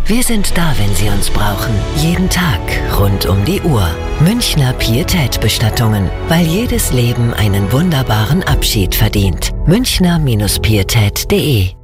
Wir sind da, wenn Sie uns brauchen. Jeden Tag, rund um die Uhr. Münchner Pietät-Bestattungen, weil jedes Leben einen wunderbaren Abschied verdient. Münchner-Pietät.de